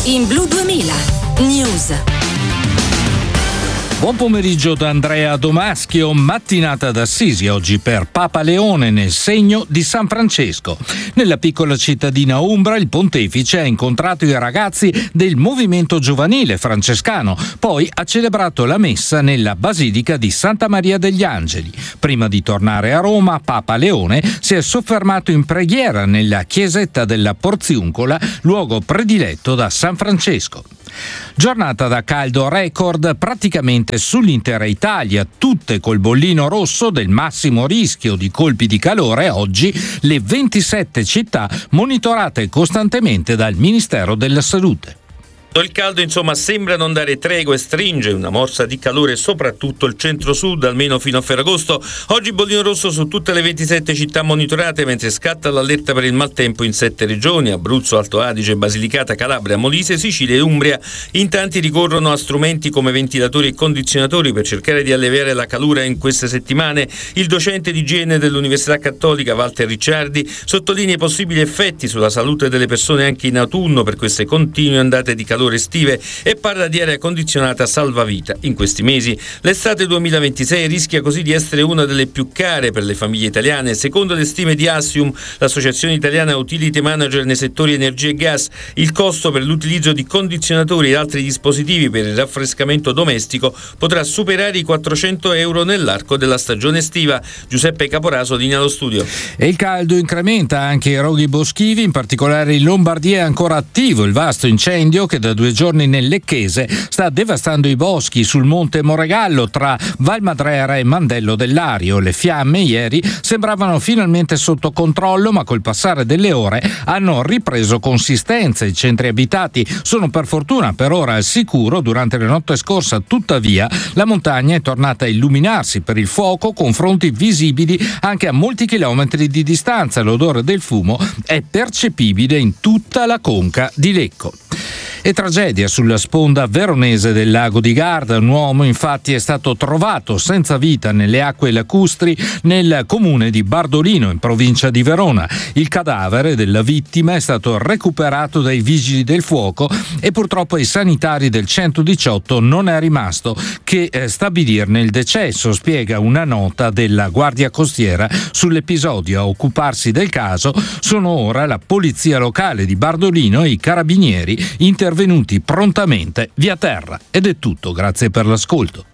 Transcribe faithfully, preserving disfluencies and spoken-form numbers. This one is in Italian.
In Blu duemila News. Buon pomeriggio da Andrea Domaschio. Mattinata d'Assisi oggi per Papa Leone nel segno di San Francesco. Nella piccola cittadina umbra il pontefice ha incontrato i ragazzi del movimento giovanile francescano, poi ha celebrato la messa nella basilica di Santa Maria degli Angeli. Prima di tornare a Roma, Papa Leone si è soffermato in preghiera nella chiesetta della Porziuncola, luogo prediletto da San Francesco. Giornata da caldo record praticamente sull'intera Italia, tutte col bollino rosso del massimo rischio di colpi di calore. Oggi le ventisette città monitorate costantemente dal Ministero della Salute. Il caldo insomma sembra non dare tregua e stringe una morsa di calore soprattutto il centro-sud, almeno fino a Ferragosto. Oggi bollino rosso su tutte le ventisette città monitorate, mentre scatta l'allerta per il maltempo in sette regioni: Abruzzo, Alto Adige, Basilicata, Calabria, Molise, Sicilia e Umbria. In tanti ricorrono a strumenti come ventilatori e condizionatori per cercare di alleviare la calura in queste settimane. Il docente di igiene dell'Università Cattolica Walter Ricciardi sottolinea i possibili effetti sulla salute delle persone anche in autunno per queste continue ondate di calore estive e parla di aria condizionata salvavita. In questi mesi l'estate duemilaventisei rischia così di essere una delle più care per le famiglie italiane. Secondo le stime di Assium, l'associazione italiana utility manager nei settori energia e gas, il costo per l'utilizzo di condizionatori e altri dispositivi per il raffrescamento domestico potrà superare i quattrocento euro nell'arco della stagione estiva. Giuseppe Caporaso, linea allo studio. E il caldo incrementa anche i roghi boschivi, in particolare in Lombardia è ancora attivo il vasto incendio che da due giorni nel Lecchese sta devastando i boschi sul monte Moregallo tra Valmadrera e Mandello del Lario. Le fiamme ieri sembravano finalmente sotto controllo, ma col passare delle ore hanno ripreso consistenza. I centri abitati sono per fortuna per ora al sicuro. Durante la notte scorsa, tuttavia, la montagna è tornata a illuminarsi per il fuoco, con fronti visibili anche a molti chilometri di distanza. L'odore del fumo è percepibile in tutta la conca di Lecco. E tragedia sulla sponda veronese del lago di Garda. Un uomo infatti è stato trovato senza vita nelle acque lacustri nel comune di Bardolino, in provincia di Verona. Il cadavere della vittima è stato recuperato dai vigili del fuoco e purtroppo ai sanitari del centodiciotto non è rimasto che eh, stabilirne il decesso, spiega una nota della Guardia Costiera sull'episodio. A occuparsi del caso sono ora la polizia locale di Bardolino e i carabinieri intervenuti prontamente via terra. Ed è tutto, grazie per l'ascolto.